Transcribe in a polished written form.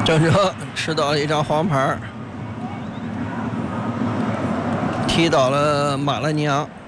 郑哲吃到了一张黄牌，踢倒了马拉尼昂。